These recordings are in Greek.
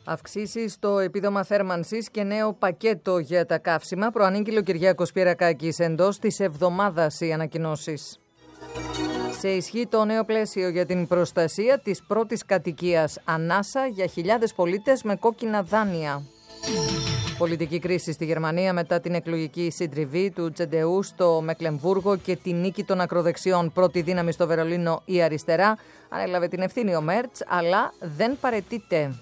Αυξήσεις στο επίδομα θέρμανσης και νέο πακέτο για τα καύσιμα. Προανήγγειλε ο Κυριάκος Πιερακάκης. Εντός της εβδομάδας οι ανακοινώσεις. Σε ισχύ το νέο πλαίσιο για την προστασία της πρώτης κατοικίας. Ανάσα για χιλιάδες πολίτες με κόκκινα δάνεια. Πολιτική κρίση στη Γερμανία μετά την εκλογική συντριβή του CDU στο Μεκλεμβούργο και τη νίκη των ακροδεξιών. Πρώτη δύναμη στο Βερολίνο η αριστερά. Ανέλαβε την ευθύνη ο Μέρτς, αλλά δεν παραιτείται.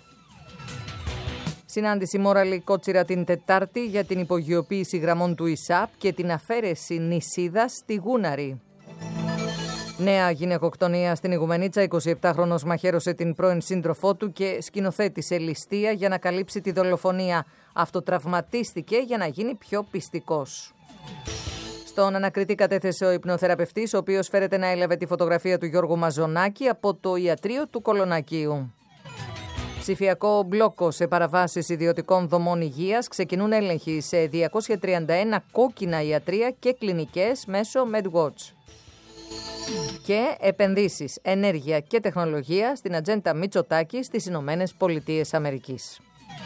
Συνάντηση Μόραλη Κότσιρα την Τετάρτη για την υπογειοποίηση γραμμών του ΙΣΑΠ και την αφαίρεση νησίδας στη Γούναρη. Νέα γυναικοκτονία στην Ιγουμενίτσα. 27χρονος μαχαίρωσε την πρώην σύντροφό του και σκηνοθέτησε ληστεία για να καλύψει τη δολοφονία. Αυτοτραυματίστηκε για να γίνει πιο πιστικός. Στον ανακριτή κατέθεσε ο υπνοθεραπευτής, ο οποίος φέρεται να έλαβε τη φωτογραφία του Γιώργου Μαζονάκη από το ιατρείο του Κολονακίου. Ψηφιακό μπλόκο σε παραβάσεις ιδιωτικών δομών υγείας. Ξεκινούν έλεγχοι σε 231 κόκκινα ιατρεία και κλινικές μέσω MedWatch. Και επενδύσεις, ενέργεια και τεχνολογία στην ατζέντα Μητσοτάκη στις Ηνωμένες Πολιτείες Αμερικής.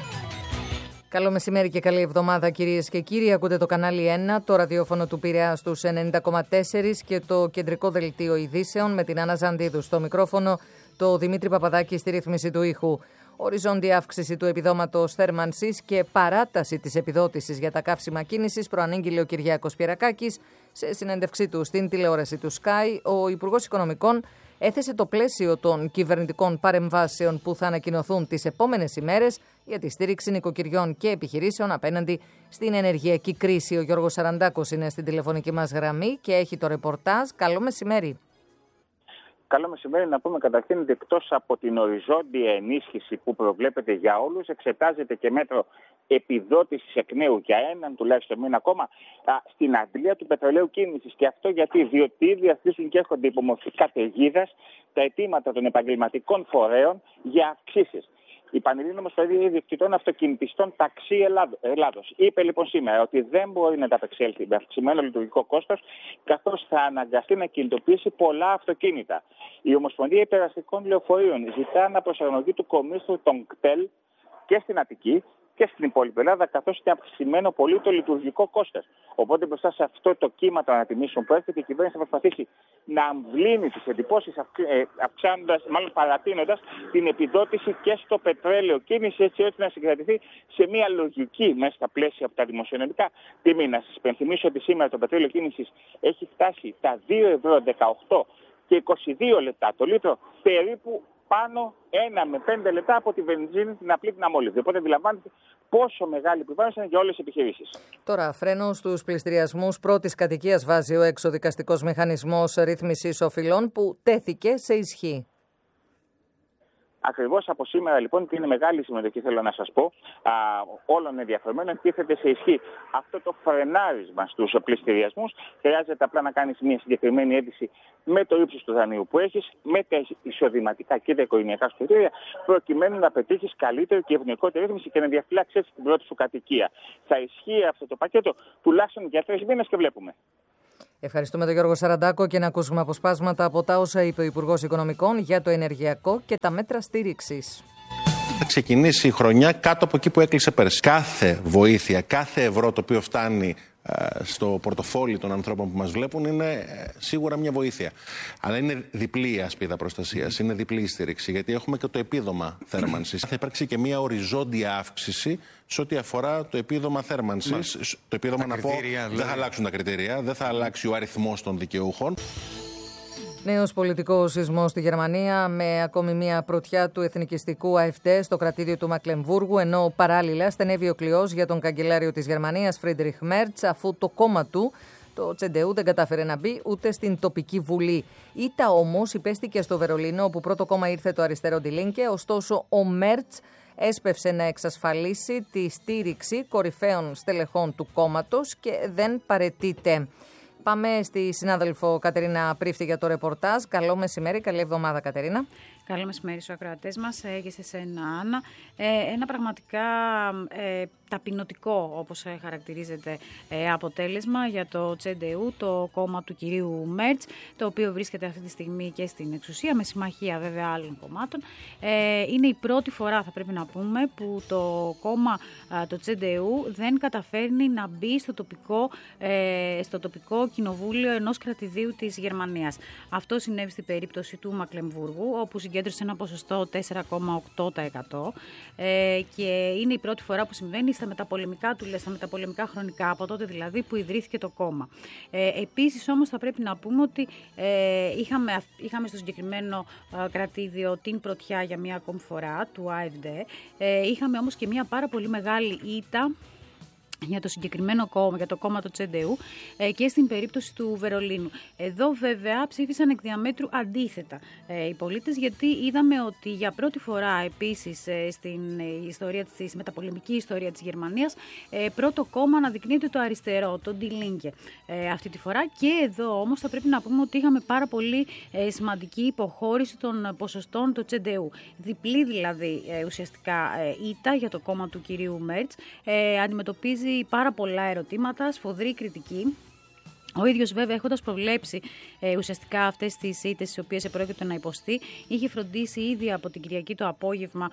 Καλό μεσημέρι και καλή εβδομάδα κυρίες και κύριοι. Ακούτε το κανάλι 1, το ραδιόφωνο του Πειραιά στους 90,4 και το κεντρικό δελτίο ειδήσεων με την Άννα Ζαντίδου στο μικρόφωνο, το Δημήτρη Παπαδάκη στη ρύθμιση του ήχου. Οριζόντια αύξηση του επιδόματος θέρμανσης και παράταση της επιδότησης για τα καύσιμα κίνησης προανήγγειλε ο Κυριάκος Πιερακάκης. Σε συνέντευξή του στην τηλεόραση του Sky, ο Υπουργός Οικονομικών έθεσε το πλαίσιο των κυβερνητικών παρεμβάσεων που θα ανακοινωθούν τις επόμενες ημέρες για τη στήριξη νοικοκυριών και επιχειρήσεων απέναντι στην ενεργειακή κρίση. Ο Γιώργος Σαραντάκος είναι στην τηλεφωνική μας γραμμή και έχει το ρεπορτάζ. Καλό μεσημέρι. Καλό μεσημέρι. Να πούμε καταρχήν ότι εκτός από την οριζόντια ενίσχυση που προβλέπεται για όλους, εξετάζεται και μέτρο επιδότησης εκ νέου για έναν τουλάχιστον μήνα ακόμα στην αντλία του πετρελαίου κίνησης. Και αυτό διότι ήδη αρχίζουν και έρχονται υπό μορφή καταιγίδας τα αιτήματα των επαγγελματικών φορέων για αυξήσεις. Η Πανελλήνια Ομοσπονδία Ιδιοκτητών Αυτοκινητιστών Ταξί Ελλάδος είπε λοιπόν σήμερα ότι δεν μπορεί να ανταπεξέλθει με αυξημένο λειτουργικό κόστος, καθώς θα αναγκαστεί να κινητοποιήσει πολλά αυτοκίνητα. Η Ομοσπονδία Υπεραστικών Λεωφορείων ζητά αναπροσαρμογή του κομίσθου των ΚΤΕΛ και στην Αττική και στην υπόλοιπη Ελλάδα, καθώς και αυξημένο πολύ το λειτουργικό κόστος. Οπότε μπροστά σε αυτό το κύμα των ανατιμήσεων που έρχεται, η κυβέρνηση θα προσπαθήσει να αμβλύνει τις εντυπώσεις, παρατείνοντας την επιδότηση και στο πετρέλαιο κίνηση, έτσι ώστε να συγκρατηθεί σε μια λογική μέσα στα πλαίσια από τα δημοσιονομικά τιμή. Να σας υπενθυμίσω ότι σήμερα το πετρέλαιο κίνησης έχει φτάσει τα 2,18 και 22 λεπτά το λίτρο, περίπου πάνω 1 με 5 λεπτά από τη βενζίνη την απλή την αμόλυβδη. Οπότε αντιλαμβάνεστε πόσο μεγάλη επιβάρυνση είναι για όλες τις επιχειρήσεις. Τώρα, φρένο στους πληστηριασμούς πρώτης κατοικίας βάζει ο εξωδικαστικός μηχανισμός ρύθμισης οφειλών που τέθηκε σε ισχύ. Ακριβώς από σήμερα λοιπόν, και είναι μεγάλη συμμετοχή, θέλω να σας πω, όλων ενδιαφερμένων, τίθεται σε ισχύ αυτό το φρενάρισμα στους πληστηριασμούς. Χρειάζεται απλά να κάνεις μια συγκεκριμένη αίτηση με το ύψος του δανείου που έχεις, με τα εισοδηματικά και τα οικογενειακά σου κριτήρια, προκειμένου να πετύχεις καλύτερη και ευνοϊκότερη ρύθμιση και να διαφυλάξεις έτσι την πρώτη σου κατοικία. Θα ισχύει αυτό το πακέτο τουλάχιστον για 3 μήνες και βλέπουμε. Ευχαριστούμε τον Γιώργο Σαραντάκο και να ακούσουμε αποσπάσματα από τα όσα είπε ο Υπουργός Οικονομικών για το ενεργειακό και τα μέτρα στήριξης. Θα ξεκινήσει η χρονιά κάτω από εκεί που έκλεισε πέρσι. Κάθε βοήθεια, κάθε ευρώ το οποίο φτάνει στο πορτοφόλι των ανθρώπων που μας βλέπουν είναι σίγουρα μια βοήθεια. Αλλά είναι διπλή η ασπίδα προστασίας, είναι διπλή η στήριξη, γιατί έχουμε και το επίδομα θέρμανσης. Θα υπάρξει και μια οριζόντια αύξηση σε ό,τι αφορά το επίδομα θέρμανσης. Το επίδομα, να πω, δεν θα αλλάξουν τα κριτήρια, δεν θα αλλάξει ο αριθμός των δικαιούχων. Νέος πολιτικός σεισμός στη Γερμανία με ακόμη μια πρωτιά του εθνικιστικού AfD στο κρατήδιο του Μεκλεμβούργου, ενώ παράλληλα στενεύει ο κλειός για τον καγκελάριο της Γερμανίας Φρίντριχ Μέρτς, αφού το κόμμα του, το CDU, δεν κατάφερε να μπει ούτε στην τοπική βουλή. Ήττα όμως υπέστηκε στο Βερολίνο, όπου πρώτο κόμμα ήρθε το αριστερό Die Linke, ωστόσο ο Μέρτς έσπευσε να εξασφαλίσει τη στήριξη κορυφαίων στελεχών του κόμματος και δεν παραιτείται. Πάμε στη συνάδελφο Κατερίνα Πρίφτη για το ρεπορτάζ. Καλό μεσημέρι, καλή εβδομάδα Κατερίνα. Καλό μεσημέρι στους ακροατές μας και σε σένα, Άννα. Ένα πραγματικά ταπεινωτικό, όπως χαρακτηρίζεται, αποτέλεσμα για το CDU, το κόμμα του κυρίου Μέρτς, το οποίο βρίσκεται αυτή τη στιγμή και στην εξουσία, με συμμαχία βέβαια άλλων κομμάτων. Είναι η πρώτη φορά, θα πρέπει να πούμε, που το κόμμα, το CDU, δεν καταφέρνει να μπει στο τοπικό κοινοβούλιο ενός κρατηδίου της Γερμανίας. Αυτό συνέβη στην περίπτωση του Μακλεμβούργου, όπου συγκέντρωσε ένα ποσοστό 4,8%, και είναι η πρώτη φορά που συμβαίνει στα μεταπολεμικά χρονικά, από τότε δηλαδή που ιδρύθηκε το κόμμα. Επίσης όμως θα πρέπει να πούμε ότι είχαμε στο συγκεκριμένο κρατήδιο την πρωτιά για μία ακόμη φορά του AfD. Είχαμε όμως και μία πάρα πολύ μεγάλη ήττα για το συγκεκριμένο κόμμα, για το κόμμα του CDU, και στην περίπτωση του Βερολίνου. Εδώ βέβαια ψήφισαν εκ διαμέτρου αντίθετα οι πολίτες, γιατί είδαμε ότι για πρώτη φορά επίσης στην μεταπολεμική ιστορία της Γερμανίας, πρώτο κόμμα αναδεικνύεται το αριστερό, το Die Linke, αυτή τη φορά. Και εδώ όμως θα πρέπει να πούμε ότι είχαμε πάρα πολύ σημαντική υποχώρηση των ποσοστών του CDU. Διπλή δηλαδή ουσιαστικά ήττα για το κόμμα του κυρίου Μέρτς. Αντιμετωπίζει πάρα πολλά ερωτήματα, σφοδρή κριτική. Ο ίδιος βέβαια, έχοντας προβλέψει ουσιαστικά αυτές τις ήττες τις οποίες επρόκειτο να υποστεί, είχε φροντίσει ήδη από την Κυριακή το απόγευμα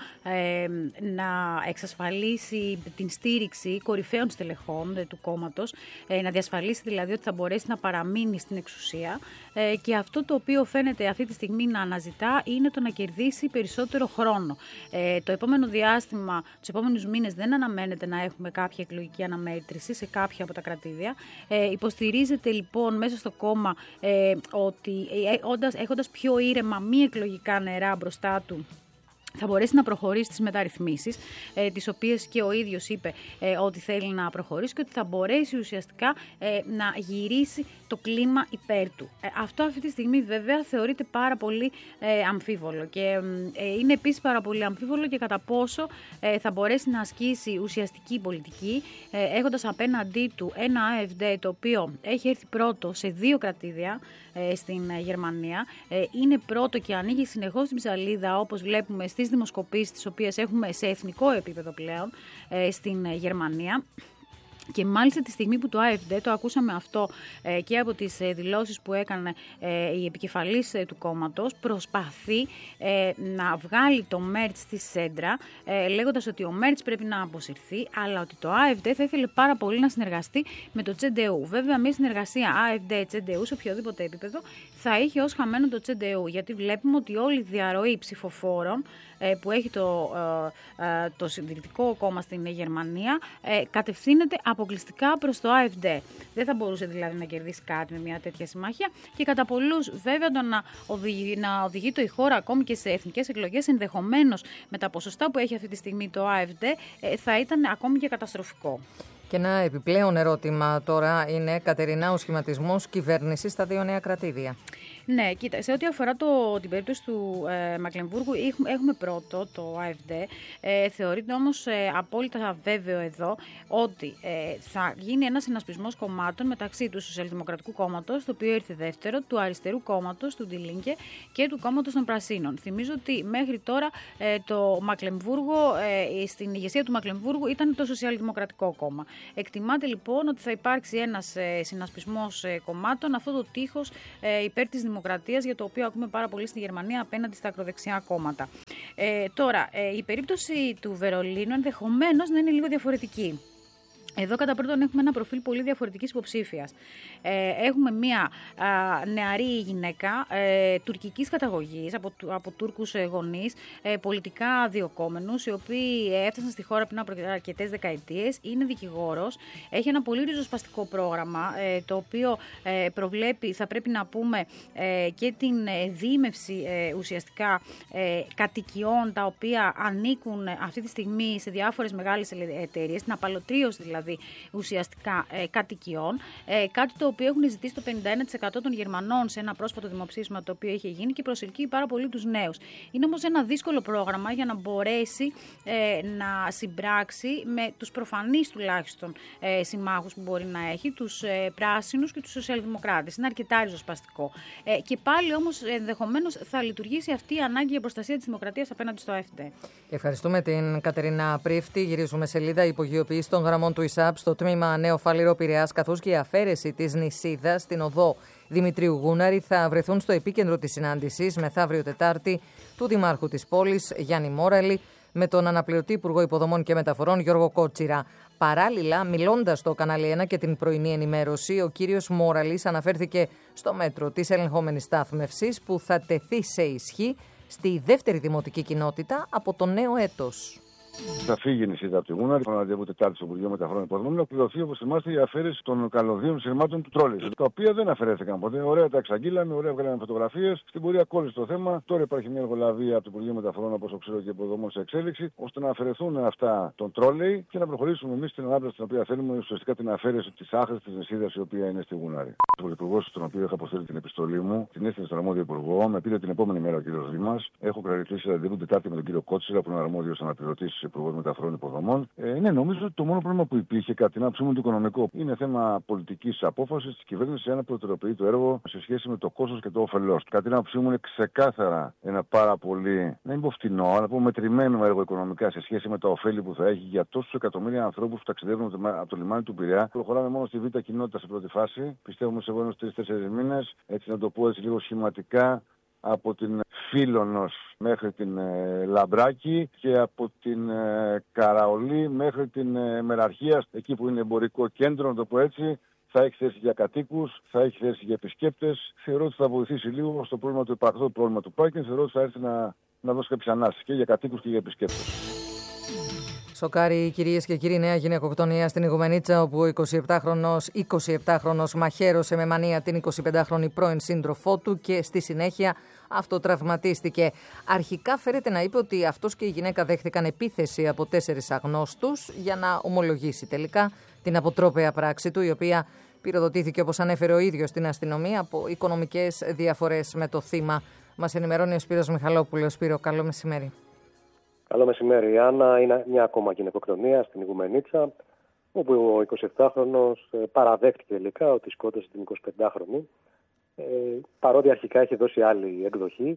να εξασφαλίσει την στήριξη κορυφαίων στελεχών του κόμματος, να διασφαλίσει δηλαδή ότι θα μπορέσει να παραμείνει στην εξουσία, και αυτό το οποίο φαίνεται αυτή τη στιγμή να αναζητά είναι το να κερδίσει περισσότερο χρόνο. Το επόμενο διάστημα, τους επόμενους μήνες, δεν αναμένεται να έχουμε κάποια εκλογική αναμέτρηση σε κάποια από τα κρατήδια. Υποστηρίζεται λοιπόν μέσα στο κόμμα ότι έχοντας πιο ήρεμα μη εκλογικά νερά μπροστά του, θα μπορέσει να προχωρήσει στις μεταρρυθμίσεις, τις οποίες και ο ίδιος είπε ότι θέλει να προχωρήσει, και ότι θα μπορέσει ουσιαστικά να γυρίσει το κλίμα υπέρ του. Αυτό αυτή τη στιγμή βέβαια θεωρείται πάρα πολύ αμφίβολο, και είναι επίσης πάρα πολύ αμφίβολο και κατά πόσο θα μπορέσει να ασκήσει ουσιαστική πολιτική, έχοντας απέναντί του ένα AfD το οποίο έχει έρθει πρώτο σε 2 κρατήδια στην Γερμανία, είναι πρώτο και ανοίγει συνεχώς την ψαλίδα, όπως βλέπουμε στις δημοσκοπήσεις τις οποίες έχουμε σε εθνικό επίπεδο πλέον στην Γερμανία. Και μάλιστα τη στιγμή που το AfD, το ακούσαμε αυτό και από τις δηλώσεις που έκανε η επικεφαλής του κόμματος, προσπαθεί να βγάλει το Μέρτς στη σέντρα, λέγοντας ότι ο Μέρτς πρέπει να αποσυρθεί, αλλά ότι το AfD θα ήθελε πάρα πολύ να συνεργαστεί με το CDU. Βέβαια, μια συνεργασία AfD-CDU σε οποιοδήποτε επίπεδο θα είχε ως χαμένο το CDU, γιατί βλέπουμε ότι όλη η διαρροή ψηφοφόρων που έχει το συντηρητικό κόμμα στην Γερμανία κατευθύνεται αποκλειστικά προς το AfD. Δεν θα μπορούσε δηλαδή να κερδίσει κάτι με μια τέτοια συμμαχία, και κατά πολλούς βέβαια το να οδηγείται η χώρα ακόμη και σε εθνικές εκλογές, ενδεχομένως με τα ποσοστά που έχει αυτή τη στιγμή το AfD, θα ήταν ακόμη και καταστροφικό. Και ένα επιπλέον ερώτημα τώρα είναι, Κατερίνα, ο σχηματισμός κυβέρνησης στα 2 νέα κρατήδια. Ναι, κοίτα, σε ό,τι αφορά την περίπτωση του Μακλεμβούργου, έχουμε πρώτο το AfD. Θεωρείται όμως απόλυτα βέβαιο εδώ ότι θα γίνει ένας συνασπισμός κομμάτων μεταξύ του Σοσιαλδημοκρατικού Κόμματος, το οποίο ήρθε δεύτερο, του Αριστερού Κόμματος, του Die Linke, και του Κόμματος των Πρασίνων. Θυμίζω ότι μέχρι τώρα το Μακλεμβούργο, στην ηγεσία του Μακλεμβούργου ήταν το Σοσιαλδημοκρατικό Κόμμα. Εκτιμάται λοιπόν ότι θα υπάρξει ένας συνασπισμός κομμάτων, αυτό το τείχος υπέρ της δημοκρατίας, για το οποίο ακούμε πάρα πολύ στη Γερμανία απέναντι στα ακροδεξιά κόμματα. Τώρα, η περίπτωση του Βερολίνου ενδεχομένως να είναι λίγο διαφορετική. Εδώ κατά πρώτον έχουμε ένα προφίλ πολύ διαφορετικής υποψήφιας. Έχουμε μία νεαρή γυναίκα τουρκικής καταγωγής, από Τούρκους γονείς, πολιτικά διοκόμενους, οι οποίοι έφτασαν στη χώρα πριν από αρκετές δεκαετίες. Είναι δικηγόρος, έχει ένα πολύ ριζοσπαστικό πρόγραμμα, το οποίο προβλέπει, θα πρέπει να πούμε, και την δίμευση ουσιαστικά κατοικιών, τα οποία ανήκουν αυτή τη στιγμή σε διάφορες μεγάλες εταιρείες, την απαλωτρίωση δηλαδή δηλαδή ουσιαστικά κατοικιών. Κάτι το οποίο έχουν ζητήσει το 51% των Γερμανών σε ένα πρόσφατο δημοψήφισμα το οποίο είχε γίνει και προσελκύει πάρα πολύ τους νέους. Είναι όμως ένα δύσκολο πρόγραμμα για να μπορέσει να συμπράξει με τους προφανείς τουλάχιστον συμμάχους που μπορεί να έχει, τους πράσινους και τους σοσιαλδημοκράτες. Είναι αρκετά ριζοσπαστικό. Και πάλι όμως ενδεχομένως θα λειτουργήσει αυτή η ανάγκη για προστασία της δημοκρατίας απέναντι στο AfD. Ευχαριστούμε την Κατερίνα Πρίφτη. Γυρίζουμε σελίδα. Υπογειοποίηση των γραμμών του ΙΣΑΠ στο τμήμα Νέο Φάληρο Πειραιάς, καθώς και η αφαίρεση της νησίδας στην οδό Δημητρίου Γούναρη θα βρεθούν στο επίκεντρο της συνάντησης μεθαύριο Τετάρτη του Δημάρχου της πόλης Γιάννη Μόραλη με τον αναπληρωτή Υπουργό Υποδομών και Μεταφορών Γιώργο Κότσιρα. Παράλληλα, μιλώντας στο κανάλι 1 και την πρωινή ενημέρωση, ο κύριος Μόραλης αναφέρθηκε στο μέτρο της ελεγχόμενης στάθμευσης που θα τεθεί σε ισχύ στη δεύτερη δημοτική κοινότητα από το νέο έτος. Θα φύγει η νησίδα από τη Γούναρη, το ραντεβού Τετάρτη στο Υπουργείο Μεταφορών Υποδομών, να πληρωθεί, όπως θυμάστε, η αφαίρεση των καλωδίων σειρμάτων του τρόλεϊ. Τα οποία δεν αφαιρέθηκαν ποτέ. Ωραία τα εξαγγείλαμε, ωραία βγάλαμε φωτογραφίες. Στην πορεία κόλλησε το θέμα. Τώρα υπάρχει μια εργολαβία από το Υπουργείο Μεταφορών, όπως ξέρω, και Υποδομών σε εξέλιξη, ώστε να αφαιρεθούν αυτά των τρόλεϊ και να προχωρήσουμε εμείς στην ανάπτυξη την οποία θέλουμε, ουσιαστικά την αφαίρεση της άχρηστης της νησίδας η οποία είναι στη Γούναρη. Ο υπουργός, στον οποίο είχα αποστείλει την επιστολή μου, την έστειλε στον αρμόδιο υπουργό, με πήρε την επόμενη μέρα ο κ. Δήμας. Έχω κρατήσει ραντεβού Τετάρτη με τον κύριο Κότσιρα, που είναι αρμόδιος αναπληρωτής υπουργός Μεταφορών Υποδομών. Ναι, νομίζω ότι το μόνο πρόβλημα που υπήρχε, κατά την άποψή μου, το οικονομικό. Είναι θέμα πολιτικής απόφασης της κυβέρνησης εάν προτεραιοποιεί το έργο σε σχέση με το κόστος και το όφελός. Κατά την άποψή μου, είναι ξεκάθαρα ένα πάρα πολύ, να μην πω φτηνό, αλλά πω μετρημένο έργο οικονομικά σε σχέση με τα ωφέλη που θα έχει για τόσους εκατομμύρια ανθρώπους που ταξιδεύουν από το λιμάνι του Πειραιά. Προχωράμε μόνο στη β' κοινότητα σε πρώτη φάση. Πιστεύουμε σε επόμενους 3-4 μήνες, έτσι να το πω έτσι λίγο σχηματικά, από την Φίλωνος μέχρι την Λαμπράκη και από την Καραολή μέχρι την Μεραρχία, εκεί που είναι εμπορικό κέντρο, να το πω έτσι. Θα έχει θέση για κατοίκους, θα έχει θέση για επισκέπτες. Θεωρώ ότι θα βοηθήσει λίγο στο πρόβλημα του υπαρκτού πρόβλημα του πάρκινγκ. Θεωρώ ότι θα έρθει να δώσει κάποιες ανάσεις και για κατοίκους και για επισκέπτες. Σοκάρει, κυρίες και κύριοι, νέα γυναικοκτονία στην Ιγουμενίτσα, όπου ο 27χρονος μαχαίρωσε με μανία την 25χρονη πρώην σύντροφό του και στη συνέχεια αυτοτραυματίστηκε. Αρχικά φέρεται να είπε ότι αυτός και η γυναίκα δέχθηκαν επίθεση από 4 αγνώστους για να ομολογήσει τελικά την αποτρόπαια πράξη του, η οποία πυροδοτήθηκε, όπως ανέφερε ο ίδιος στην αστυνομία, από οικονομικές διαφορές με το θύμα. Μας ενημερώνει ο Σπύρος Μιχαλόπουλος. Σπύρο, καλό μεσημέρι. Καλό μεσημέρι, Άννα. Είναι μια ακόμα γυναικοκτονία στην Ιγουμενίτσα, όπου ο 27χρονος παραδέχτηκε τελικά ότι σκότωσε την 25χρονη, παρότι αρχικά είχε δώσει άλλη εκδοχή.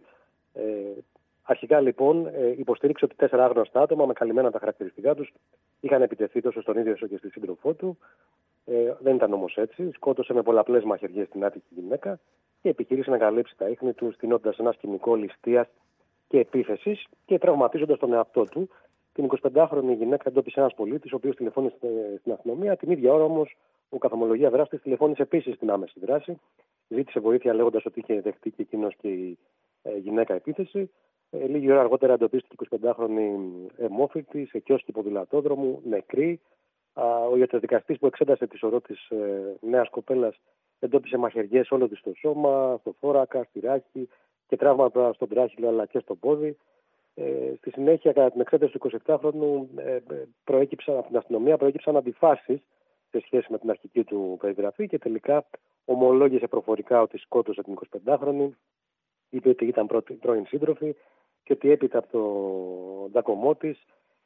Αρχικά λοιπόν υποστήριξε ότι 4 άγνωστα άτομα με καλυμμένα τα χαρακτηριστικά τους είχαν επιτεθεί τόσο στον ίδιο όσο και στη σύντροφό του. Δεν ήταν όμως έτσι. Σκότωσε με πολλαπλές μαχαιριές την άτυχη γυναίκα και επιχείρησε να καλύψει τα ίχνη του, στείνοντας ένα σκηνικό ληστείας και επίθεσης και τραυματίζοντας τον εαυτό του. Την 25χρονη γυναίκα εντόπισε ένας πολίτης, ο οποίος τηλεφώνησε στην αστυνομία. Την ίδια ώρα όμως ο καθομολογία δράστης τηλεφώνησε επίσης στην άμεση δράση. Ζήτησε βοήθεια λέγοντας ότι είχε δεχτεί και εκείνος και η γυναίκα επίθεση. Λίγη ώρα αργότερα εντοπίστηκε η 25χρονη αιμόφυτη σε κιόσκι ποδηλατόδρομου, νεκρή. Ο ιατροδικαστής που εξέτασε τη σωρό της νέας κοπέλας εντόπισε μαχαιριές όλο της στο σώμα, στο θώρακα, στη ράχη και τραύματα στον τράχυλο αλλά και στο πόδι. Στη συνέχεια, κατά την εξέταση του 27χρονου, από την αστυνομία προέκυψαν αντιφάσεις σε σχέση με την αρχική του περιγραφή και τελικά ομολόγησε προφορικά ότι σκότωσε την 25χρονη, είπε ότι ήταν πρώην σύντροφη και ότι έπειτα από το δάκωμό της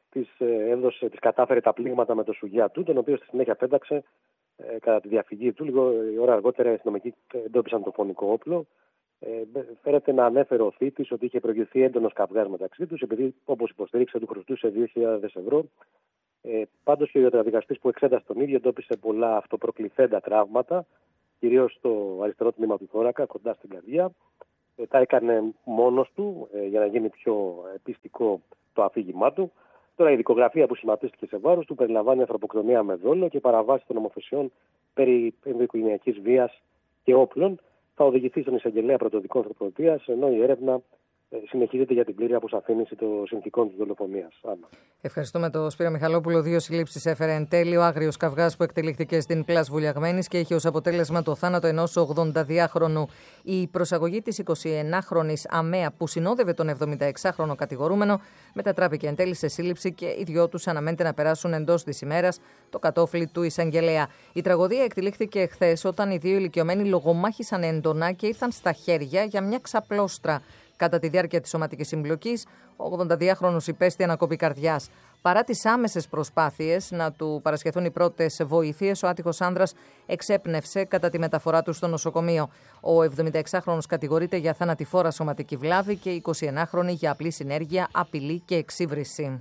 της κατάφερε τα πλήγματα με το σουγιά του, τον οποίο στη συνέχεια πέταξε κατά τη διαφυγή του. Λίγο ώρα αργότερα οι αστυνομικοί εντόπισαν το φωνικό όπλο. Φέρεται να ανέφερε ο θήτης ότι είχε προηγηθεί έντονος καυγάς μεταξύ τους, επειδή, όπως υποστήριξε, του χρωστούσε 2.000 ευρώ. Πάντως και ο ιατροδικαστής που εξέτασε τον ίδιο εντόπισε πολλά αυτοπροκληθέντα τραύματα, κυρίως στο αριστερό τμήμα του θώρακα, κοντά στην καρδιά. Τα έκανε μόνος του για να γίνει πιο πιστικό το αφήγημά του. Τώρα η δικογραφία που σχηματίστηκε σε βάρος του περιλαμβάνει ανθρωποκτονία με δόλο και παραβάσεις των νομοθεσιών περί ενδοοικογενειακής βίας και όπλων. Θα οδηγηθεί στον εισαγγελέα πρωτοδικών ανθρωποτείας, ενώ η έρευνα συνεχίζεται για την πλήρη αποσαφήνιση των συνθηκών της δολοφονίας. Ευχαριστούμε τον Σπύρο Μιχαλόπουλο. 2 συλλήψεις έφερε εν τέλει ο άγριος καυγάς που εκτελήχθηκε στην Πλάς Βουλιαγμένης και είχε ως αποτέλεσμα το θάνατο ενός 82χρονου. Η προσαγωγή της 21χρονης ΑΜΕΑ που συνόδευε τον 76χρονο κατηγορούμενο μετατράπηκε εν τέλει σε σύλληψη και οι δυο τους αναμένεται να περάσουν εντός της ημέρας το κατόφλι του εισαγγελέα. Η τραγωδία εκτελήχθηκε χθες όταν οι 2 ηλικιωμένοι λογομάχησαν έντονα και ήρθαν στα χέρια για μια ξαπλώστρα. Κατά τη διάρκεια της σωματικής συμπλοκής, ο 82χρονος υπέστη ανακοπή καρδιάς. Παρά τις άμεσες προσπάθειες να του παρασχεθούν οι πρώτες βοήθειες, ο άτυχος άνδρας εξέπνευσε κατά τη μεταφορά του στο νοσοκομείο. Ο 76χρονος κατηγορείται για θανατηφόρα σωματική βλάβη και η 21χρονη για απλή συνέργεια, απειλή και εξύβριση.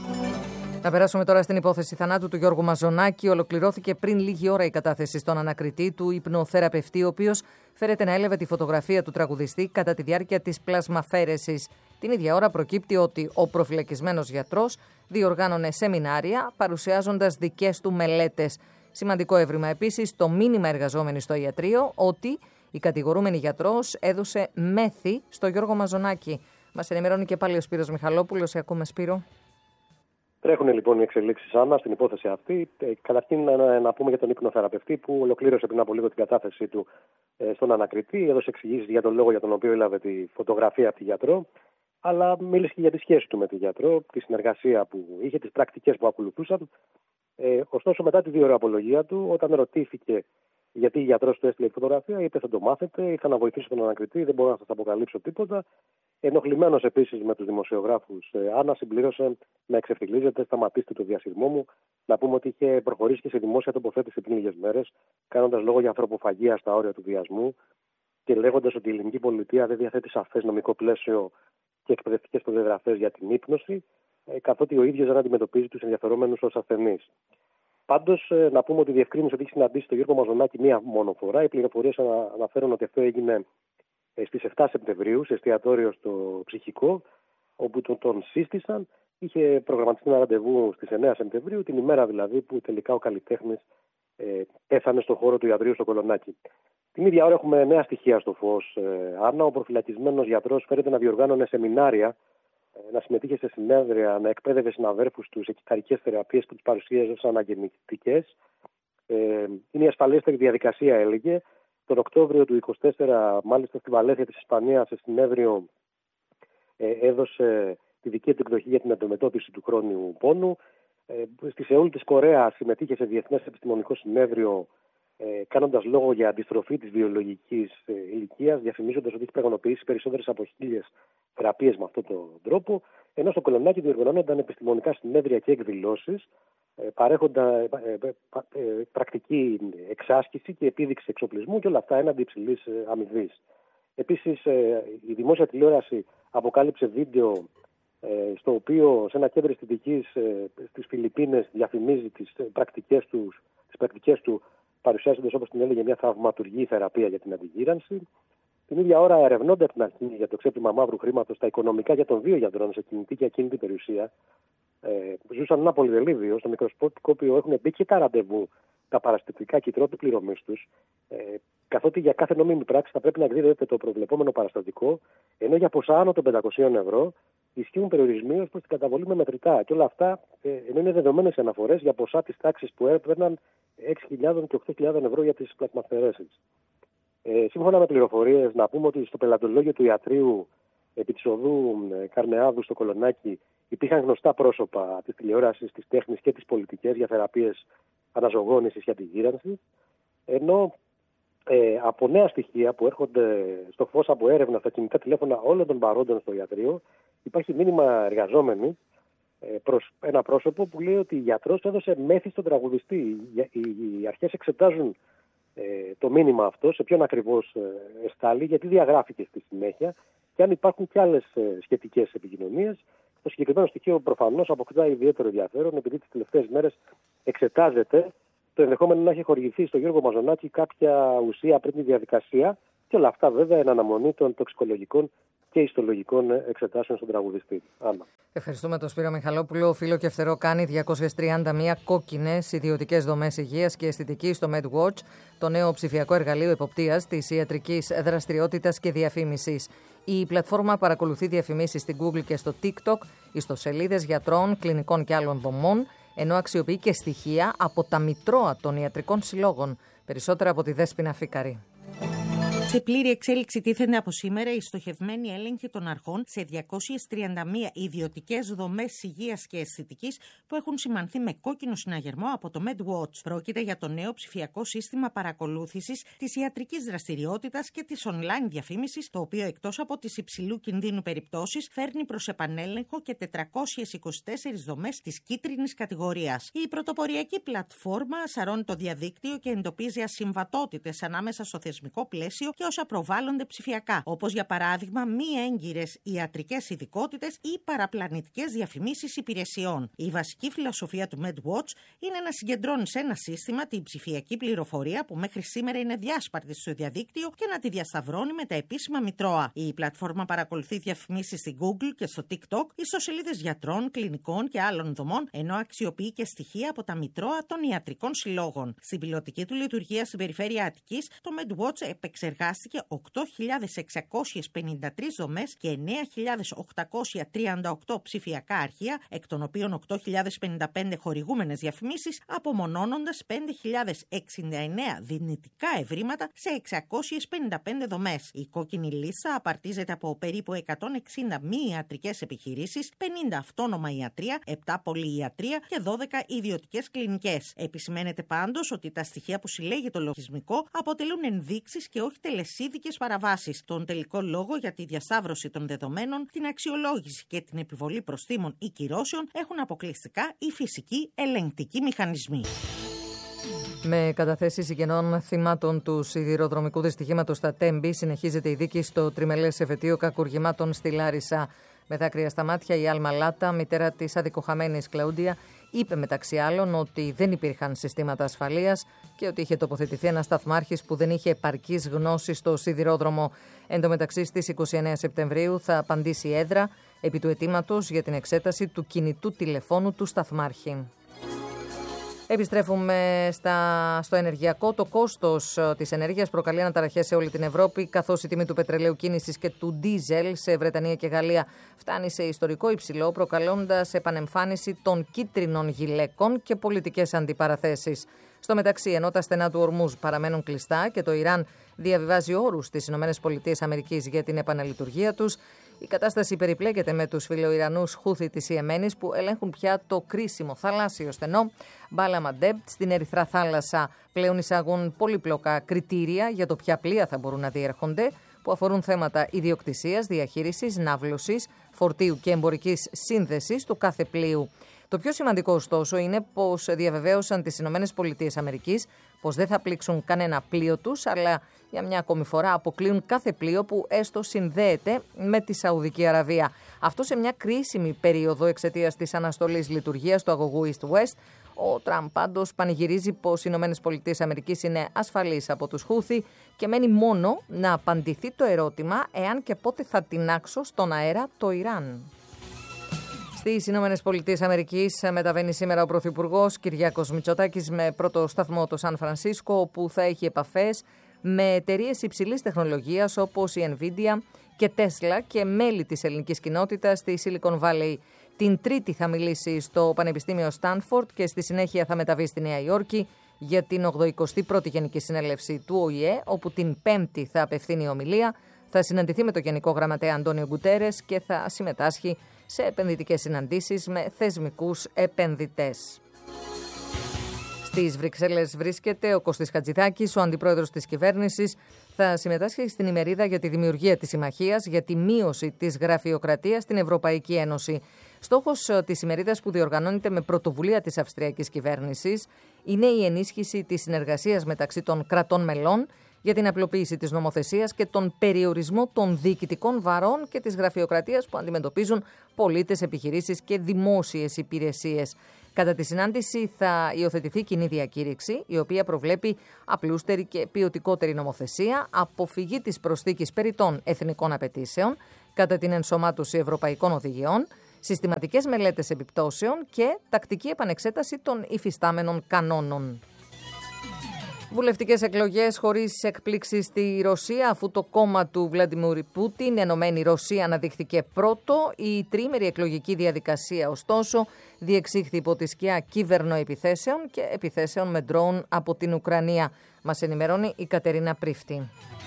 Να περάσουμε τώρα στην υπόθεση θανάτου του Γιώργου Μαζονάκη. Ολοκληρώθηκε πριν λίγη ώρα η κατάθεση στον ανακριτή του υπνοθεραπευτή, ο οποίος φέρεται να έλαβε τη φωτογραφία του τραγουδιστή κατά τη διάρκεια της πλασμαφέρεσης. Την ίδια ώρα προκύπτει ότι ο προφυλακισμένος γιατρός διοργάνωνε σεμινάρια παρουσιάζοντας δικές του μελέτες. Σημαντικό έβριμα επίσης το μήνυμα εργαζόμενοι στο ιατρείο ότι η κατηγορούμενη γιατρός έδωσε μέθη στο Γιώργο Μαζονάκη. Μας ενημερώνει και πάλι ο Σπύρος Μιχαλόπουλος. Ακούμε, Σπύρο. Τρέχουν λοιπόν οι εξελίξεις, Άννα, στην υπόθεση αυτή. Καταρχήν να πούμε για τον υπνοθεραπευτή που ολοκλήρωσε πριν από λίγο την κατάθεσή του στον ανακριτή. Έδωσε εξηγήσεις για τον λόγο για τον οποίο έλαβε τη φωτογραφία από τη γιατρό. Αλλά μίλησε και για τη σχέση του με τη γιατρό, τη συνεργασία που είχε, τις πρακτικές που ακολουθούσαν. Ωστόσο, μετά τη διορααπολογία του, όταν ρωτήθηκε γιατί η γιατρός του έστειλε τη φωτογραφία, είπε: θα το μάθετε, ήρθα να βοηθήσω τον ανακριτή, δεν μπορώ να σας αποκαλύψω τίποτα. Ενοχλημένος επίσης με τους δημοσιογράφους, Άννα, συμπλήρωσε να εξευθυλίζεται: σταματήστε το διασυρμό μου. Να πούμε ότι είχε προχωρήσει και σε δημόσια τοποθέτηση πριν λίγες μέρες, κάνοντας λόγο για ανθρωποφαγία στα όρια του βιασμού και λέγοντας ότι η ελληνική πολιτεία δεν διαθέτει σαφές νομικό πλαίσιο και εκπαιδευτικές προδιαγραφές για την ύπνωση, καθότι ο ίδιος δεν αντιμετωπίζει τους ενδιαφερόμενους ως ασθενείς. Πάντως, να πούμε ότι διευκρίνησε ότι έχει συναντήσει τον Γιώργο Μαζονάκη μία μόνο φορά. Οι πληροφορίες αναφέρουν ότι αυτό έγινε στις 7 Σεπτεμβρίου, σε εστιατόριο στο Ψυχικό, όπου τον σύστησαν. Είχε προγραμματιστεί ένα ραντεβού στις 9 Σεπτεμβρίου, την ημέρα δηλαδή που τελικά ο καλλιτέχνης πέθανε στον χώρο του ιατρείου στο Κολονάκι. Την ίδια ώρα έχουμε νέα στοιχεία στο φως. Άννα, ο προφυλακισμένος γιατρός φέρεται να διοργάνωνε σεμινάρια, να συμμετείχε σε συνέδρια, να εκπαίδευε συναδέρφους τους σε κυταρικές θεραπείες που τους παρουσίαζε σαν αναγεννητικές. Είναι η ασφαλέστερη διαδικασία, έλεγε. Τον Οκτώβριο του 2024, μάλιστα στη Βαλένθια της Ισπανίας, σε συνέδριο έδωσε τη δική του εκδοχή για την αντιμετώπιση του χρόνιου πόνου. Στη Σεούλ της Κορέας συμμετείχε σε διεθνές επιστημονικό συνέδριο, κάνοντας λόγο για αντιστροφή της βιολογικής ηλικίας, διαφημίζοντας ότι έχει πραγματοποιήσει περισσότερες από 1.000 θεραπείες με αυτόν τον τρόπο, ενώ στο Κολονάκι διοργανώνονταν επιστημονικά συνέδρια και εκδηλώσεις, παρέχοντα πρακτική εξάσκηση και επίδειξη εξοπλισμού και όλα αυτά έναντι υψηλής αμοιβής. Επίσης, η δημόσια τηλεόραση αποκάλυψε βίντεο στο οποίο σε ένα κέντρο αισθητικής στις Φιλιππίνες διαφημίζει τις πρακτικές του, παρουσιάζοντας, όπως την έλεγε, μια θαυματουργή θεραπεία για την αντιγύρανση. Την ίδια ώρα, ερευνώντα την αρχή για το ξέπλυμα μαύρου χρήματος, τα οικονομικά για των 2 γιατρών σε κινητή και ακίνητη περιουσία, ζούσαν ένα πολυδελίδιο στο μικροσκόπιο, έχουν μπει και τα ραντεβού, τα παραστατικά και οι τρόποι πληρωμής τους, καθότι για κάθε νόμιμη πράξη θα πρέπει να εκδίδεται το προβλεπόμενο παραστατικό, ενώ για ποσά άνω των 500 ευρώ ισχύουν περιορισμοί ως προς την καταβολή με μετρητά. Και όλα αυτά, ενώ είναι δεδομένες αναφορές για ποσά της τάξης που έπαιρναν 6.000 και 8.000 ευρώ για τις πλασμαφαιρέσεις. Σύμφωνα με πληροφορίες, να πούμε ότι στο πελατολόγιο του ιατρείου επί της οδού Καρνεάδου στο Κολονάκι υπήρχαν γνωστά πρόσωπα της τηλεόρασης, της τέχνης και της πολιτικής για θεραπείες αναζωογόνησης και αντιγύρανσης, ενώ από νέα στοιχεία που έρχονται στο φως από έρευνα στα κινητά τηλέφωνα όλων των παρόντων στο ιατρείο, υπάρχει μήνυμα εργαζόμενη προς ένα πρόσωπο που λέει ότι η γιατρός έδωσε μέθη στον τραγουδιστή. Οι αρχές εξετάζουν το μήνυμα αυτό, σε ποιον ακριβώς εστάλει, γιατί διαγράφηκε στη συνέχεια και αν υπάρχουν και άλλες σχετικές επικοινωνίες. Το συγκεκριμένο στοιχείο προφανώς αποκτά ιδιαίτερο ενδιαφέρον, επειδή τις τελευταίες μέρες εξετάζεται το ενδεχόμενο να έχει χορηγηθεί στον Γιώργο Μαζονάκη κάποια ουσία πριν τη διαδικασία, και όλα αυτά βέβαια εν αναμονή των τοξικολογικών και ιστολογικών εξετάσεων στον τραγουδιστή. Άννα. Ευχαριστούμε τον Σπύρο Μιχαλόπουλο. Φύλλο και φτερό κάνει 231 κόκκινες ιδιωτικές δομές υγείας και αισθητικής στο MedWatch, το νέο ψηφιακό εργαλείο εποπτείας της ιατρικής δραστηριότητας και διαφήμισης. Η πλατφόρμα παρακολουθεί διαφημίσεις στην Google και στο TikTok, ιστοσελίδες γιατρών, κλινικών και άλλων δομών, ενώ αξιοποιεί και στοιχεία από τα μητρώα των ιατρικών συλλόγων. Περισσότερα από τη Δέσποινα Φίκαρη. Σε πλήρη εξέλιξη τίθενται από σήμερα οι στοχευμένοι έλεγχοι των αρχών σε 231 ιδιωτικές δομές υγείας και αισθητικής που έχουν σημανθεί με κόκκινο συναγερμό από το MedWatch. Πρόκειται για το νέο ψηφιακό σύστημα παρακολούθησης της ιατρικής δραστηριότητας και της online διαφήμισης, το οποίο εκτός από τις υψηλού κινδύνου περιπτώσεις φέρνει προς επανέλεγχο και 424 δομές της κίτρινης κατηγορίας. Η πρωτοποριακή πλατφόρμα σαρώνει το διαδίκτυο και εντοπίζει ασυμβατότητες ανάμεσα στο θεσμικό πλαίσιο και όσα προβάλλονται ψηφιακά, όπως για παράδειγμα μη έγκυρες ιατρικές ειδικότητες ή παραπλανητικές διαφημίσεις υπηρεσιών. Η βασική φιλοσοφία του MedWatch είναι να συγκεντρώνει σε ένα σύστημα την ψηφιακή πληροφορία που μέχρι σήμερα είναι διάσπαρτη στο διαδίκτυο και να τη διασταυρώνει με τα επίσημα μητρώα. Η πλατφόρμα παρακολουθεί διαφημίσεις στην Google και στο TikTok, ιστοσελίδες γιατρών, κλινικών και άλλων δομών, ενώ αξιοποιεί και στοιχεία από τα μητρώα των ιατρικών συλλόγων. Στην πιλωτική του λειτουργία στην περιφέρεια Αττικής, το MedWatch επεξεργάστηκε 8.653 δομές και 9.838 ψηφιακά αρχεία, εκ των οποίων 8.055 χορηγούμενες διαφημίσεις, απομονώνοντας 5.069 δυνητικά ευρήματα σε 655 δομές. Η κόκκινη λίστα απαρτίζεται από περίπου 160 μη ιατρικές επιχειρήσεις, 50 αυτόνομα ιατρεία, 7 πολυιατρεία και 12 ιδιωτικές κλινικές. Επισημαίνεται πάντως ότι τα στοιχεία που συλλέγει το λογισμικό αποτελούν ενδείξεις και όχι τελεσίδικες παραβάσεις. Τον τελικό λόγο για τη διασταύρωση των δεδομένων, την αξιολόγηση και την επιβολή προστίμων ή κυρώσεων έχουν αποκλειστικά οι φυσικοί ελεγκτικοί μηχανισμοί. Με καταθέσεις συγγενών θυμάτων του σιδηροδρομικού δυστυχήματος στα Τέμπη, συνεχίζεται η δίκη στο τριμελές εφετείο κακουργημάτων στη Λάρισα. Με δάκρυα στα μάτια, η Άλμα Λάτα, μητέρα της αδικοχαμένης Κλαούντια, είπε μεταξύ άλλων ότι δεν υπήρχαν συστήματα ασφαλείας και ότι είχε τοποθετηθεί ένας σταθμάρχης που δεν είχε επαρκείς γνώσεις στο σιδηρόδρομο. Εν τω μεταξύ, στις 29 Σεπτεμβρίου θα απαντήσει η έδρα επί του αιτήματος για την εξέταση του κινητού τηλεφώνου του σταθμάρχη. Επιστρέφουμε στο ενεργειακό. Το κόστος της ενέργειας προκαλεί αναταραχές σε όλη την Ευρώπη, καθώς η τιμή του πετρελαίου κίνησης και του ντίζελ σε Βρετανία και Γαλλία φτάνει σε ιστορικό υψηλό, προκαλώντας επανεμφάνιση των κίτρινων γυλαίκων και πολιτικές αντιπαραθέσεις. Στο μεταξύ, ενώ τα στενά του Ορμούζ παραμένουν κλειστά και το Ιράν διαβιβάζει όρους στις ΗΠΑ για την επαναλειτουργία τους, η κατάσταση περιπλέκεται με τους φιλοϊρανούς Χούθι της Ιεμένης που ελέγχουν πια το κρίσιμο θαλάσσιο στενό Μπάλα Μαντέμπ στην Ερυθρά Θάλασσα. Πλέον εισάγουν πολύπλοκα κριτήρια για το ποια πλοία θα μπορούν να διέρχονται, που αφορούν θέματα ιδιοκτησίας, διαχείρισης, ναύλωσης, φορτίου και εμπορικής σύνδεσης του κάθε πλοίου. Το πιο σημαντικό, ωστόσο, είναι πως διαβεβαίωσαν τις ΗΠΑ πως δεν θα πλήξουν κανένα πλοίο τους, αλλά για μια ακόμη φορά αποκλείουν κάθε πλοίο που έστω συνδέεται με τη Σαουδική Αραβία. Αυτό σε μια κρίσιμη περίοδο εξαιτίας της αναστολής λειτουργίας του αγωγού East-West. Ο Τραμπ πάντως πανηγυρίζει πως οι ΗΠΑ είναι ασφαλείς από τους Χούθι και μένει μόνο να απαντηθεί το ερώτημα εάν και πότε θα τινάξω στον αέρα το Ιράν. Στις ΗΠΑ μεταβαίνει σήμερα ο Πρωθυπουργός Κυριάκος Μητσοτάκης με πρώτο σταθμό το Σαν Φρανσίσκο, όπου θα έχει επαφές με εταιρείες υψηλής τεχνολογίας όπως η Nvidia και Tesla και μέλη της ελληνικής κοινότητας στη Silicon Valley. Την Τρίτη θα μιλήσει στο Πανεπιστήμιο Στάνφορντ και στη συνέχεια θα μεταβεί στη Νέα Υόρκη για την 81η Γενική Συνέλευση του ΟΗΕ, όπου την Πέμπτη θα απευθύνει ομιλία, θα συναντηθεί με τον Γενικό Γραμματέα Αντώνιο Γκουτέρες και θα συμμετάσχει σε επενδυτικές συναντήσεις με θεσμικούς επενδυτές. Στις Βρυξέλλες βρίσκεται ο Κωστής Χατζηδάκης, ο αντιπρόεδρος της κυβέρνησης. Θα συμμετάσχει στην ημερίδα για τη δημιουργία της συμμαχίας για τη μείωση της γραφειοκρατίας στην Ευρωπαϊκή Ένωση. Στόχος της ημερίδας, που διοργανώνεται με πρωτοβουλία της Αυστριακής κυβέρνησης, είναι η ενίσχυση της συνεργασίας μεταξύ των κρατών μελών για την απλοποίηση της νομοθεσίας και τον περιορισμό των διοικητικών βαρών και της γραφειοκρατίας που αντιμετωπίζουν πολίτες, επιχειρήσεις και δημόσιες υπηρεσίες. Κατά τη συνάντηση θα υιοθετηθεί κοινή διακήρυξη, η οποία προβλέπει απλούστερη και ποιοτικότερη νομοθεσία, αποφυγή της προσθήκης περιττών εθνικών απαιτήσεων κατά την ενσωμάτωση ευρωπαϊκών οδηγιών, συστηματικές μελέτες επιπτώσεων και τακτική επανεξέταση των υφιστάμενων κανόνων. Βουλευτικές εκλογές χωρίς εκπλήξη στη Ρωσία, αφού το κόμμα του Βλαντιμίρ Πούτιν, Ενωμένη Ρωσία, αναδείχθηκε πρώτο. Η τριήμερη εκλογική διαδικασία, ωστόσο, διεξήχθη υπό τη σκιά κυβερνοεπιθέσεων και επιθέσεων με ντρόουν από την Ουκρανία. Μας ενημερώνει η Κατερίνα Πρίφτη.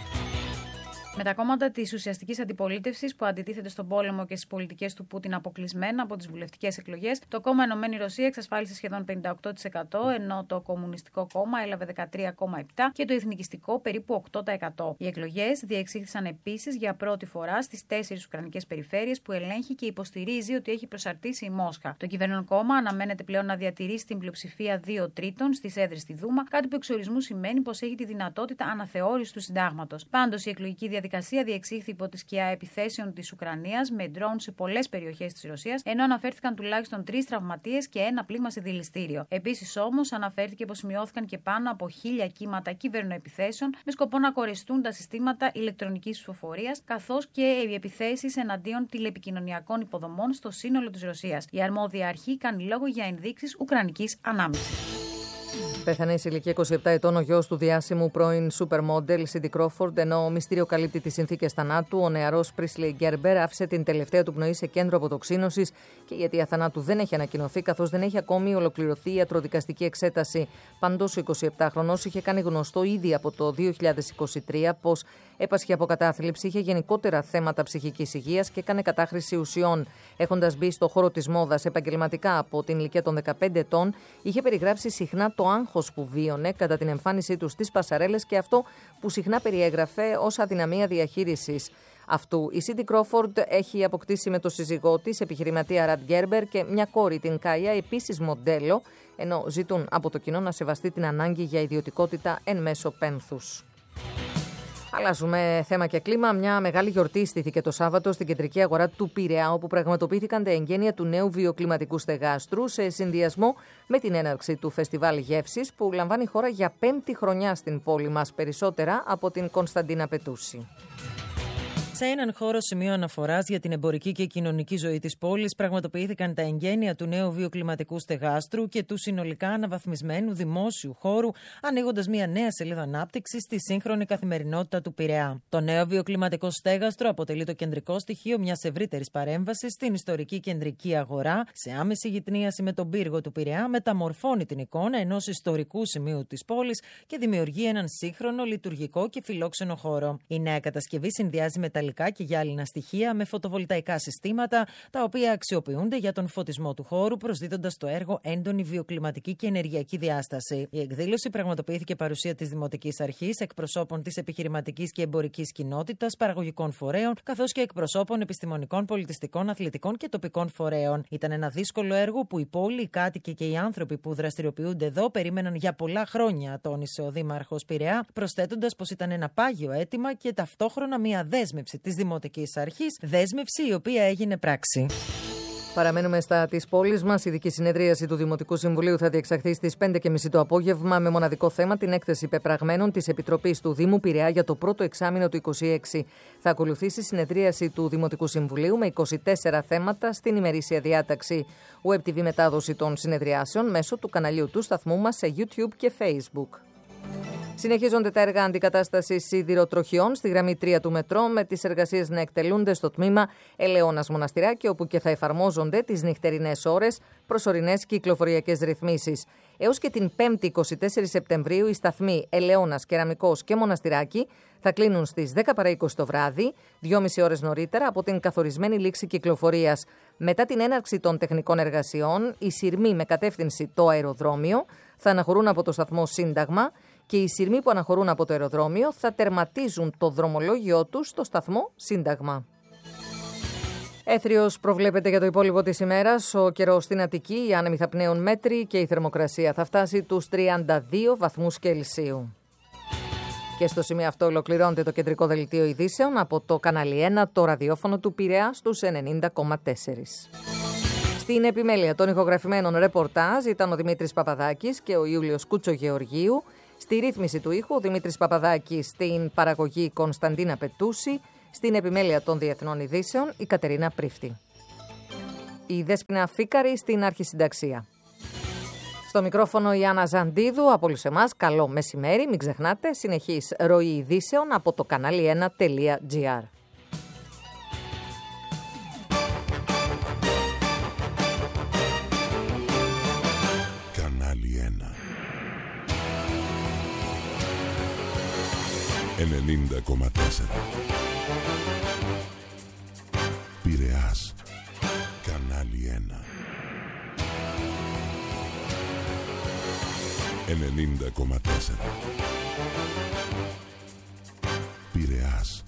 Με τα κόμματα της ουσιαστικής αντιπολίτευσης που αντιτίθεται στον πόλεμο και στις πολιτικές του Πούτιν αποκλεισμένα από τις βουλευτικές εκλογές, το κόμμα Ενωμένη Ρωσία εξασφάλισε σχεδόν 58%, ενώ το Κομμουνιστικό Κόμμα έλαβε 13,7% και το Εθνικιστικό περίπου 8%. Οι εκλογές διεξήχθησαν επίσης για πρώτη φορά στις 4 ουκρανικές περιφέρειες που ελέγχει και υποστηρίζει ότι έχει προσαρτήσει η Μόσχα. Το κυβερνών κόμμα αναμένεται πλέον να διατηρήσει την πλειοψηφία 2/3 στις έδρες στη Δούμα, κάτι που εξορισμού σημαίνει πως έχει τη δυνατότητα αναθεώρησης του συντάγματος. Πάντως, η εκλογική διαδικασία διεξήχθη υπό τη σκιά επιθέσεων της Ουκρανίας με ντρόουν σε πολλές περιοχές της Ρωσίας, ενώ αναφέρθηκαν τουλάχιστον 3 τραυματίες και 1 πλήγμα σε δηληστήριο. Επίσης, όμως, αναφέρθηκε πως σημειώθηκαν και πάνω από 1.000 κύματα κυβερνοεπιθέσεων με σκοπό να κορεστούν τα συστήματα ηλεκτρονικής ψηφοφορίας, καθώς και οι επιθέσεις εναντίον τηλεπικοινωνιακών υποδομών στο σύνολο της Ρωσίας. Η αρμόδια αρχή κάνει λόγο για ενδείξεις ουκρανικής ανάμειξης. Πέθανε σε ηλικία 27 ετών ο γιος του διάσημου πρώην supermodel Cindy Crawford, ενώ μυστήριο καλύπτει τις συνθήκες θανάτου. Ο νεαρός Priestley Gerber άφησε την τελευταία του πνοή σε κέντρο αποτοξίνωσης και η αιτία θανάτου δεν έχει ανακοινωθεί, καθώς δεν έχει ακόμη ολοκληρωθεί η ιατροδικαστική εξέταση. Πάντως, ο 27χρονος είχε κάνει γνωστό ήδη από το 2023 πως έπασχε από κατάθλιψη, είχε γενικότερα θέματα ψυχικής υγείας και έκανε κατάχρηση ουσιών. Έχοντας μπει στο χώρο της μόδας επαγγελματικά από την ηλικία των 15 ετών, είχε περιγράψει συχνά το άγχος που βίωνε κατά την εμφάνισή του στις πασαρέλες και αυτό που συχνά περιέγραφε ως αδυναμία διαχείρισης αυτού. Η Cindy Crawford έχει αποκτήσει με το σύζυγό της, επιχειρηματία Ραντ Γκέρμπερ, και μια κόρη, την Κάια, επίσης μοντέλο, ενώ ζητούν από το κοινό να σεβαστεί την ανάγκη για ιδιωτικότητα εν μέσω πένθους. Αλλάζουμε θέμα και κλίμα. Μια μεγάλη γιορτή στήθηκε το Σάββατο στην κεντρική αγορά του Πειραιά, όπου πραγματοποιήθηκαν τα εγγένεια του νέου βιοκλιματικού στεγάστρου σε συνδυασμό με την έναρξη του Φεστιβάλ Γεύσης, που λαμβάνει η χώρα για 5η χρονιά στην πόλη μας. Περισσότερα από την Κωνσταντίνα Πετούση. Σε έναν χώρο σημείο αναφοράς για την εμπορική και κοινωνική ζωή της πόλης πραγματοποιήθηκαν τα εγγένεια του νέου βιοκλιματικού στεγάστρου και του συνολικά αναβαθμισμένου δημόσιου χώρου, ανοίγοντας μια νέα σελίδα ανάπτυξης στη σύγχρονη καθημερινότητα του Πειραιά. Το νέο βιοκλιματικό στέγαστρο αποτελεί το κεντρικό στοιχείο μιας ευρύτερης παρέμβασης στην ιστορική κεντρική αγορά, σε άμεση γειτνίαση με τον πύργο του Πειραιά, μεταμορφώνει την εικόνα ενός ιστορικού σημείου της πόλης και δημιουργεί έναν σύγχρονο, λειτουργικό και φιλόξενο χώρο. Η νέα κατασκευή συνδυάζει μεταλλικά και γυάλινα στοιχεία με φωτοβολταϊκά συστήματα, τα οποία αξιοποιούνται για τον φωτισμό του χώρου, προσδίδοντας στο έργο έντονη βιοκλιματική και ενεργειακή διάσταση. Η εκδήλωση πραγματοποιήθηκε παρουσία της Δημοτικής Αρχής, εκπροσώπων της επιχειρηματικής και εμπορικής κοινότητας, παραγωγικών φορέων, καθώς και εκπροσώπων επιστημονικών, πολιτιστικών, αθλητικών και τοπικών φορέων. Ήταν ένα δύσκολο έργο που οι πόλοι, οι κάτοικοι και οι άνθρωποι που δραστηριοποιούνται εδώ περίμεναν για πολλά χρόνια, τόνισε ο Δήμαρχος Πειραιά, προσθέτοντας πως ήταν ένα πάγιο αίτημα και ταυτόχρονα μια δέσμευση της Δημοτικής Αρχής, δέσμευση η οποία έγινε πράξη. Παραμένουμε στα της πόλης μας. Η ειδική συνεδρίαση του Δημοτικού Συμβουλίου θα διεξαχθεί στις 5:30 το απόγευμα με μοναδικό θέμα την έκθεση πεπραγμένων της Επιτροπής του Δήμου Πειραιά για το πρώτο εξάμηνο του 2026. Θα ακολουθήσει συνεδρίαση του Δημοτικού Συμβουλίου με 24 θέματα στην ημερήσια διάταξη. Web TV μετάδοση των συνεδριάσεων μέσω του καναλιού του σταθμού μας σε YouTube και Facebook. Συνεχίζονται τα έργα αντικατάστασης σιδηροτροχιών στη γραμμή 3 του μετρό, με τις εργασίες να εκτελούνται στο τμήμα Ελαιώνας Μοναστηράκι, όπου και θα εφαρμόζονται τις νυχτερινές ώρες προσωρινές κυκλοφοριακές ρυθμίσεις. Έως και την 5η 24 Σεπτεμβρίου οι σταθμοί Ελαιώνας, Κεραμικός και Μοναστηράκι θα κλείνουν στις 10 παρά 20 το βράδυ, 2,5 ώρες νωρίτερα από την καθορισμένη λήξη κυκλοφορίας. Μετά την έναρξη των τεχνικών εργασιών, οι σειρμοί με κατεύθυνση το αεροδρόμιο θα αναχωρούν από το σταθμό Σύνταγμα και οι σειρμοί που αναχωρούν από το αεροδρόμιο θα τερματίζουν το δρομολόγιο τους στο σταθμό Σύνταγμα. Έθριος προβλέπεται για το υπόλοιπο της ημέρας. Ο καιρός στην Αττική, οι άνεμοι θα πνέουν μέτρη και η θερμοκρασία θα φτάσει τους 32 βαθμούς Κελσίου. Και στο σημείο αυτό ολοκληρώνεται το κεντρικό δελτίο ειδήσεων από το κανάλι 1, το ραδιόφωνο του Πειραιά στους 90,4. Στην επιμέλεια των ηχογραφημένων ρεπορτάζ ήταν ο Δημήτρης Παπαδάκης και ο Ιούλιος Κουτσογεωργίου. Στη ρύθμιση του ήχου ο Δημήτρης Παπαδάκης, στην παραγωγή Κωνσταντίνα Πετούση, Στην επιμέλεια των διεθνών ειδήσεων, η Κατερίνα Πρίφτη. Η Δέσποινα Φίκαρη στην αρχισυνταξία. Στο μικρόφωνο η Άννα Ζαντίδου, από όλους εμάς, καλό μεσημέρι, μην ξεχνάτε, συνεχής ροή ειδήσεων από το κανάλι1.gr. Κανάλι 90,4 Πειραιάς. Κανάλι 90,4 Πειραιάς.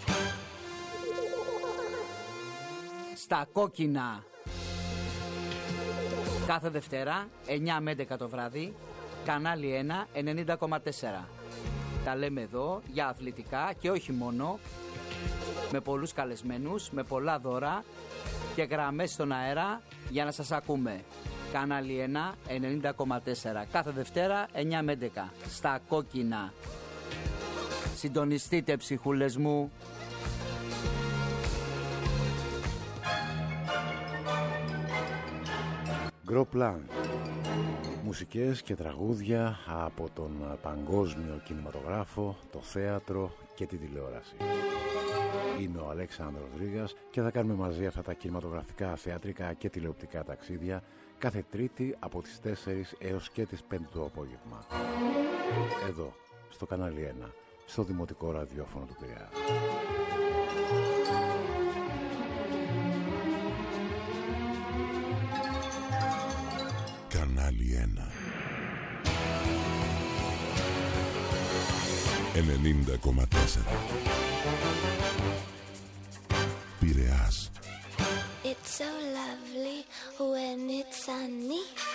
Στα κόκκινα. Κάθε Δευτέρα, 9 με 11 το βράδυ, κανάλι 1, 90,4. Τα λέμε εδώ για αθλητικά και όχι μόνο, με πολλούς καλεσμένους, με πολλά δώρα και γραμμές στον αέρα για να σας ακούμε. Κανάλι 1, 90,4. Κάθε Δευτέρα, 9 με 11. Στα κόκκινα. Συντονιστείτε, ψυχούλες μου. Gros Plan. Μουσικές και τραγούδια από τον παγκόσμιο κινηματογράφο, το θέατρο και τη τηλεόραση. Είμαι ο Αλέξανδρος Ρήγας και θα κάνουμε μαζί αυτά τα κινηματογραφικά, θεατρικά και τηλεοπτικά ταξίδια κάθε Τρίτη από τις 4 έως και τις 5 το απόγευμα. Εδώ, στο κανάλι 1, στο Δημοτικό Ραδιόφωνο του Πειραιά. Κανάλι 1 90,4 Πειραιάς. It's so lovely when it's sunny.